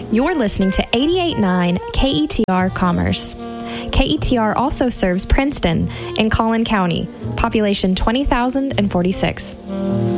You're listening to 88.9 KETR Commerce. KETR also serves Princeton in Collin County, population 20,046.